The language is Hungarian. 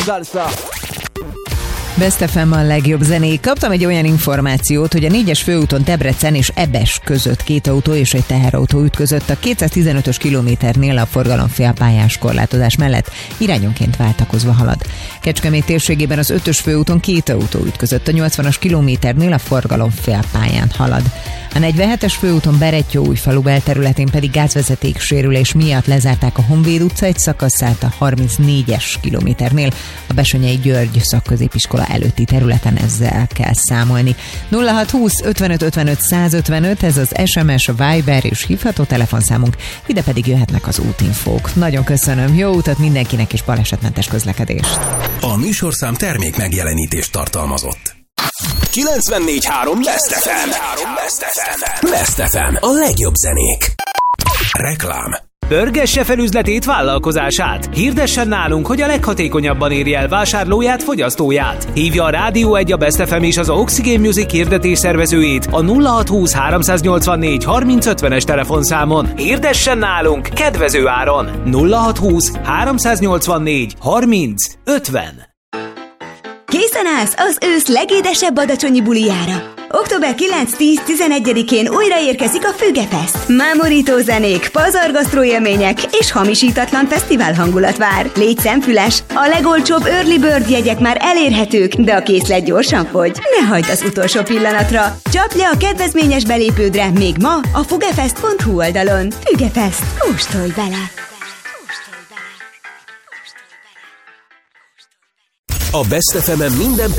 Salsa. Best FM a legjobb zenék. Kaptam egy olyan információt, hogy a 4-es főúton Debrecen és Ebes között 2 autó és egy teherautó ütközött a 215-ös kilométernél a forgalom félpályás korlátozás mellett irányonként váltakozva halad. Kecskemét térségében az 5-ös főúton 2 autó ütközött a 80-as kilométernél a forgalom félpályán halad. A 47-es főúton Berettyóújfalu belterületén pedig gázvezeték sérülés miatt lezárták a Honvéd utca egy szakaszát a 34-es kilométernél a Bessenyei György szakközépiskola előtti területen, ezzel kell számolni. 0620 55 55 155, ez az SMS, Viber és hívható telefonszámunk, ide pedig jöhetnek az útinfók. Nagyon köszönöm, jó utat mindenkinek és balesetmentes közlekedést. A műsorszám termék megjelenítést tartalmazott. 94.3 Best FM. Best FM. A legjobb zenék. Reklám. Pörgesse fel üzletét, vállalkozását. Hirdessen nálunk, hogy a leghatékonyabban érje el vásárlóját, fogyasztóját. Hívja a Rádió 1, a Best FM és az Oxygen Music hirdetés szervezőjét a 0620 384 3050-es telefonszámon. Hirdessen nálunk kedvező áron. 0620 384 3050. Készen állsz az ősz legédesebb adacsonyi bulijára. Október 9-10-11-én újra érkezik a Fügefest. Mámorító zenék, pazargasztró élmények és hamisítatlan fesztivál hangulat vár. Légy szemfüles, a legolcsóbb early bird jegyek már elérhetők, de a készlet gyorsan fogy. Ne hagyd az utolsó pillanatra. Csapd le a kedvezményes belépődre még ma a fugefest.hu oldalon. Fügefest. Kóstolj bele! A Best FM-en minden